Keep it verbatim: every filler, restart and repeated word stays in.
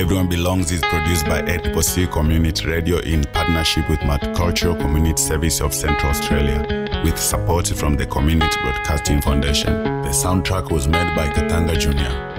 Everyone Belongs is produced by eight P C Community Radio in partnership with Multicultural Community Service of Central Australia, with support from the Community Broadcasting Foundation. The soundtrack was made by Katanga Junior